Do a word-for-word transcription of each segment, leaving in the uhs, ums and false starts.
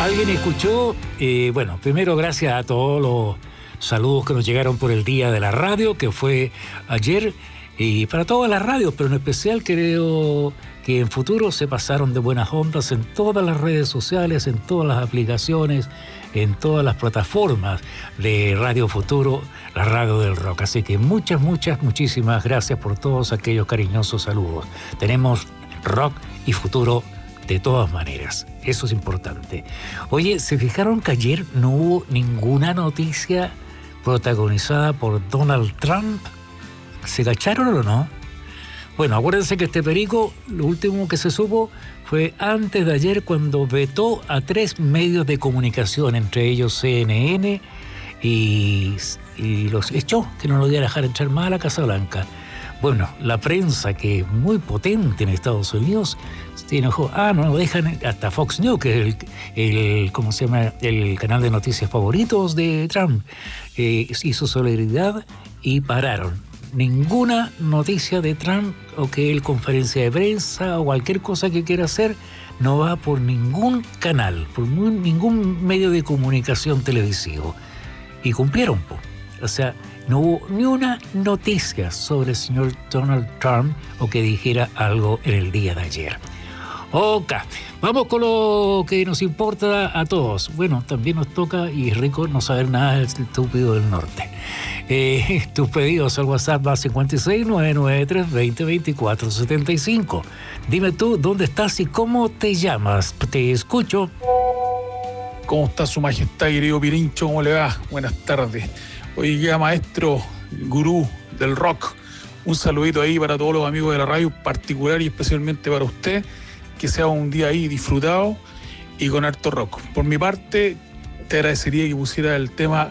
¿Alguien escuchó? Eh, bueno, primero gracias a todos los saludos que nos llegaron por el Día de la Radio, que fue ayer, y para todas las radios, pero en especial creo que en futuro se pasaron de buenas ondas en todas las redes sociales, en todas las aplicaciones, en todas las plataformas de Radio Futuro, la radio del rock. Así que muchas, muchas, muchísimas gracias por todos aquellos cariñosos saludos. Tenemos rock y futuro de todas maneras. Eso es importante. Oye, ¿se fijaron que ayer no hubo ninguna noticia protagonizada por Donald Trump? ¿Se cacharon o no? Bueno, acuérdense que este perico, lo último que se supo fue antes de ayer, cuando vetó a tres medios de comunicación, entre ellos C N N, y, y los echó, que no lo iba a dejar entrar más a la Casa Blanca. Bueno, la prensa, que es muy potente en Estados Unidos, se enojó. Ah, no lo dejan, hasta Fox News, que es el, el ¿cómo se llama?, el canal de noticias favoritos de Trump, eh, hizo solidaridad y pararon. Ninguna noticia de Trump, o que él conferencia de prensa o cualquier cosa que quiera hacer, no va por ningún canal, por muy, ningún medio de comunicación televisivo. Y cumplieron, po. O sea, no hubo ni una noticia sobre el señor Donald Trump o que dijera algo en el día de ayer. Ok, vamos con lo que nos importa a todos. Bueno, también nos toca, y es rico no saber nada del estúpido del norte. Eh, tus pedidos al WhatsApp más cincuenta y seis, nueve nueve tres, veinte, veinticuatro, setenta y cinco. Dime tú dónde estás y cómo te llamas. Te escucho. ¿Cómo está su majestad, querido Pirincho? ¿Cómo le va? Buenas tardes. Oiga, maestro, gurú del rock, un saludito ahí para todos los amigos de la radio, particular y especialmente para usted. Que sea un día ahí disfrutado y con harto rock. Por mi parte, te agradecería que pusiera el tema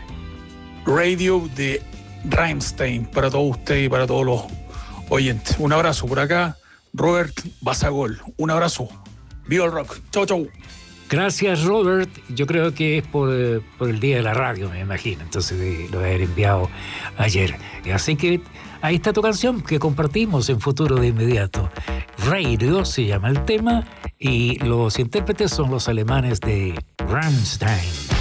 Radio de Rammstein para todos ustedes y para todos los oyentes. Un abrazo por acá, Robert Basagol. Un abrazo. ¡Viva el rock! ¡Chau, chau! Gracias, Robert. Yo creo que es por, por el Día de la Radio, me imagino. Entonces eh, lo he enviado ayer. Así que ahí está tu canción que compartimos en Futuro de inmediato. Radio se llama el tema y los intérpretes son los alemanes de Rammstein.